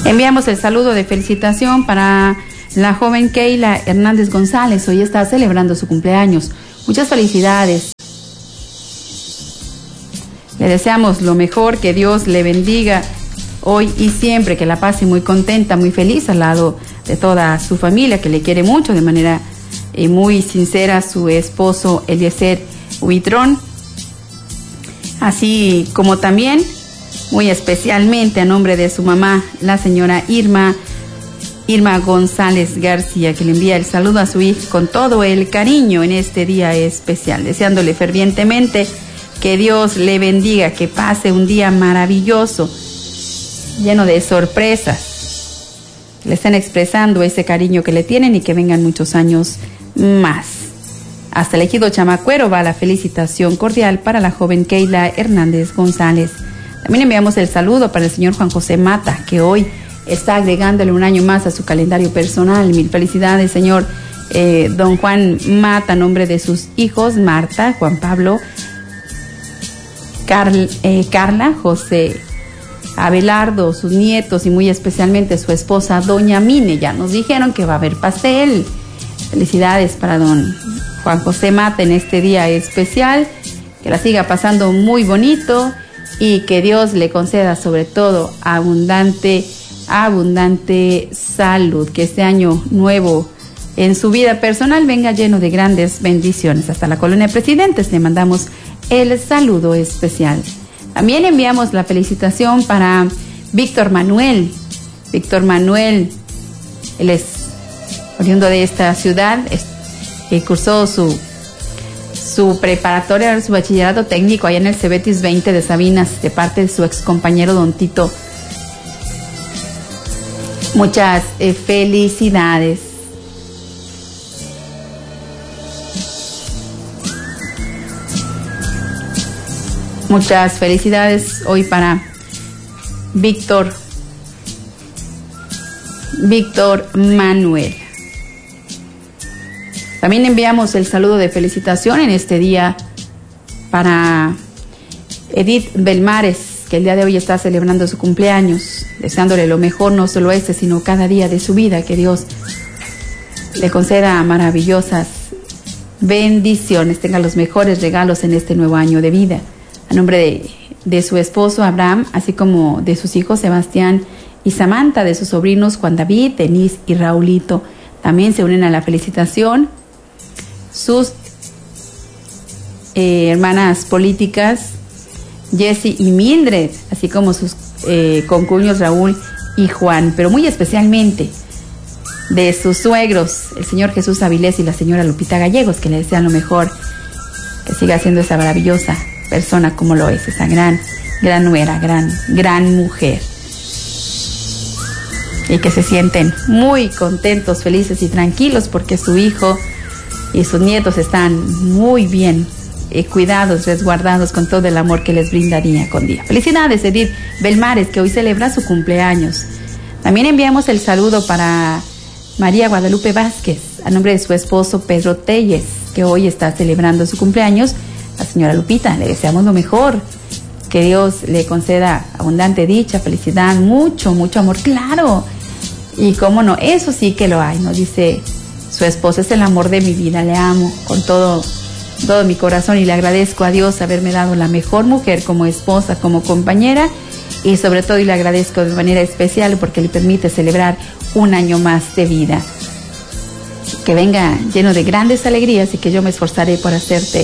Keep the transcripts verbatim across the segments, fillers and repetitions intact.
Enviamos el saludo de felicitación para la joven Keila Hernández González. Hoy está celebrando su cumpleaños. Muchas felicidades. Le deseamos lo mejor, que Dios le bendiga hoy y siempre, que la pase muy contenta, muy feliz al lado de toda su familia, que le quiere mucho, de manera eh, muy sincera, su esposo Eliezer Huitrón, así como también muy especialmente a nombre de su mamá, la señora Irma Irma González García, que le envía el saludo a su hija con todo el cariño en este día especial, deseándole fervientemente que Dios le bendiga, que pase un día maravilloso, lleno de sorpresas. Le estén expresando ese cariño que le tienen y que vengan muchos años más. Hasta el ejido Chamacuero va la felicitación cordial para la joven Keila Hernández González. También enviamos el saludo para el señor Juan José Mata, que hoy está agregándole un año más a su calendario personal. Mil felicidades, señor eh, don Juan Mata, a nombre de sus hijos Marta, Juan Pablo, Carl, eh, Carla, José, Abelardo, sus nietos y muy especialmente su esposa doña Mine. Ya nos dijeron que va a haber pastel. Felicidades para don Juan José Mata en este día especial, que la siga pasando muy bonito y que Dios le conceda sobre todo abundante, abundante salud, que este año nuevo en su vida personal venga lleno de grandes bendiciones. Hasta la Colonia Presidentes le mandamos el saludo especial. También enviamos la felicitación para Víctor Manuel. Víctor Manuel, él es oriundo de esta ciudad, que cursó su, su preparatoria, su bachillerato técnico allá en el Cebetis veinte de Sabinas, de parte de su ex compañero don Tito. Muchas eh, felicidades. Muchas felicidades hoy para Víctor, Víctor Manuel. También enviamos el saludo de felicitación en este día para Edith Belmares, que el día de hoy está celebrando su cumpleaños, deseándole lo mejor, no solo este, sino cada día de su vida, que Dios le conceda maravillosas bendiciones, tenga los mejores regalos en este nuevo año de vida. A nombre de, de su esposo Abraham, así como de sus hijos Sebastián y Samantha, de sus sobrinos Juan David, Denise y Raulito, también se unen a la felicitación sus eh, hermanas políticas Jessie y Mildred, así como sus eh, concuños Raúl y Juan, pero muy especialmente de sus suegros, el señor Jesús Avilés y la señora Lupita Gallegos, que le desean lo mejor, que siga siendo esa maravillosa persona como lo es, esa gran, gran nuera, gran, gran mujer. Y que se sienten muy contentos, felices y tranquilos porque su hijo y sus nietos están muy bien eh, cuidados, resguardados con todo el amor que les brinda día con día. Felicidades, Edith Belmares, que hoy celebra su cumpleaños. También enviamos el saludo para María Guadalupe Vázquez, a nombre de su esposo Pedro Telles, que hoy está celebrando su cumpleaños. La señora Lupita, le deseamos lo mejor, que Dios le conceda abundante dicha, felicidad, mucho, mucho amor, claro, y cómo no, eso sí que lo hay, nos dice su esposo, es el amor de mi vida, le amo con todo, todo mi corazón y le agradezco a Dios haberme dado la mejor mujer como esposa, como compañera, y sobre todo y le agradezco de manera especial porque le permite celebrar un año más de vida, que venga lleno de grandes alegrías y que yo me esforzaré por hacerte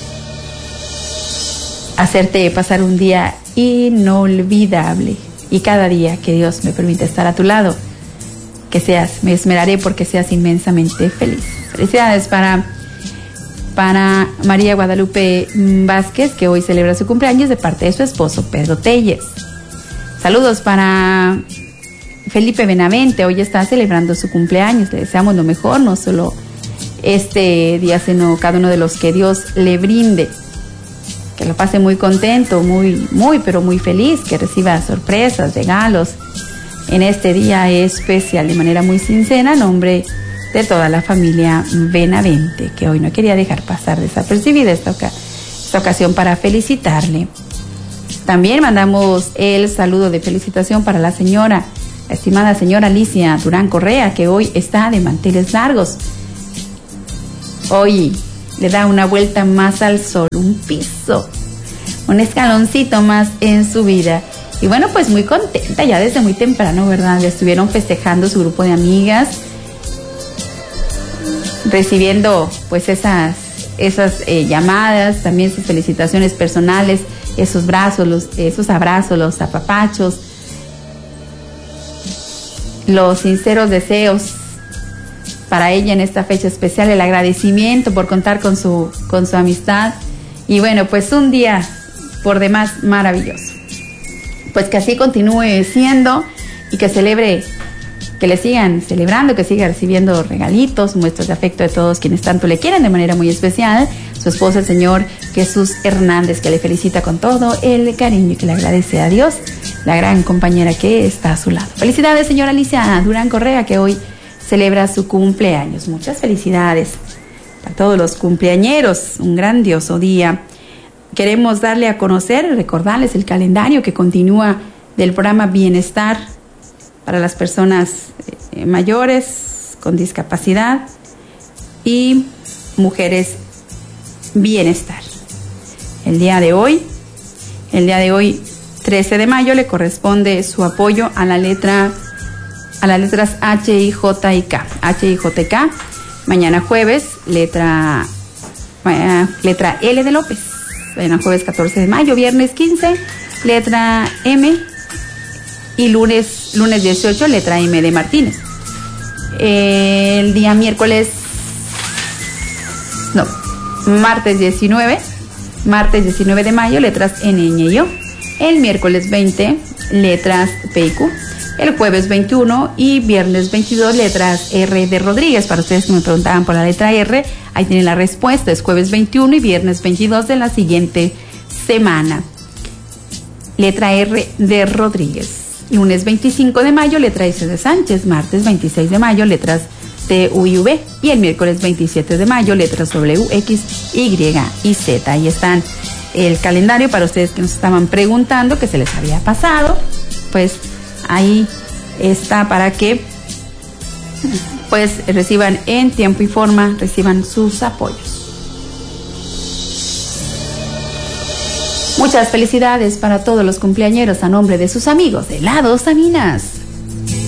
hacerte pasar un día inolvidable, y cada día que Dios me permite estar a tu lado, que seas, me esmeraré porque seas inmensamente feliz. Felicidades para, para María Guadalupe Vázquez, que hoy celebra su cumpleaños de parte de su esposo Pedro Telles. Saludos para Felipe Benavente, hoy está celebrando su cumpleaños, le deseamos lo mejor, no solo este día, sino cada uno de los que Dios le brinde. Que lo pase muy contento, muy, muy, pero muy feliz, que reciba sorpresas, regalos en este día especial, de manera muy sincera, a nombre de toda la familia Benavente, que hoy no quería dejar pasar desapercibida esta, oca- esta ocasión para felicitarle. También mandamos el saludo de felicitación para la señora la estimada señora Alicia Durán Correa, que hoy está de manteles largos. Hoy le da una vuelta más al sol, un piso, un escaloncito más en su vida. Y bueno, pues muy contenta ya desde muy temprano, ¿verdad? Le estuvieron festejando su grupo de amigas, recibiendo pues esas, esas eh, llamadas, también sus felicitaciones personales, esos brazos, los, esos abrazos, los apapachos, los sinceros deseos para ella en esta fecha especial, el agradecimiento por contar con su, con su amistad. Y bueno, pues un día por demás maravilloso. Pues que así continúe siendo y que celebre, que le sigan celebrando, que siga recibiendo regalitos, muestras de afecto de todos quienes tanto le quieren de manera muy especial. Su esposo, el señor Jesús Hernández, que le felicita con todo el cariño y que le agradece a Dios, la gran compañera que está a su lado. Felicidades, señora Alicia Durán Correa, que hoy celebra su cumpleaños. Muchas felicidades para todos los cumpleañeros, un grandioso día. Queremos darle a conocer, recordarles el calendario que continúa del programa Bienestar para las personas eh, mayores con discapacidad y mujeres Bienestar. El día de hoy, el día de hoy, trece de mayo, le corresponde su apoyo a la letra, a las letras H, I, J y K. H, I, J y K. Mañana jueves, letra, eh, letra L de López. Mañana jueves catorce de mayo, viernes quince, letra M, y lunes, lunes dieciocho, letra M de Martínez. El día miércoles, no, martes diecinueve, martes diecinueve de mayo, letras N, Ñ y O. El miércoles veinte, letras P y Q. El jueves veintiuno y viernes veintidós, letras R de Rodríguez. Para ustedes que me preguntaban por la letra R, ahí tienen la respuesta. Es jueves veintiuno y viernes veintidós de la siguiente semana. Letra R de Rodríguez. Lunes veinticinco de mayo, letra S de Sánchez. Martes veintiséis de mayo, letras T, U y V. Y el miércoles veintisiete de mayo, letras W, X, Y y Z. Ahí están el calendario para ustedes que nos estaban preguntando que se les había pasado. Pues ahí está para que pues reciban en tiempo y forma, reciban sus apoyos. Muchas felicidades para todos los cumpleañeros a nombre de sus amigos de Helados Salinas.